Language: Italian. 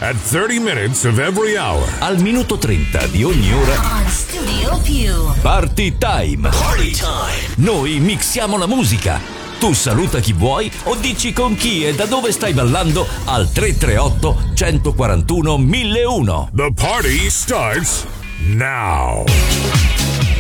at 30 minutes of every hour. Al minuto 30 di ogni ora. On Studio Più. Party time. Party time. Noi mixiamo la musica. Tu saluta chi vuoi o dici con chi e da dove stai ballando al 338 141 1001. The party starts now.